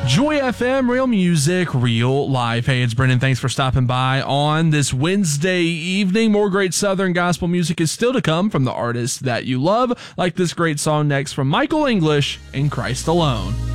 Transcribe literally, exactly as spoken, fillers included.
Joy F M, real music, real life. Hey, it's Brendan. Thanks for stopping by on this Wednesday evening. More great Southern gospel music is still to come from the artists that you love, like this great song next from Michael English and Christ Alone.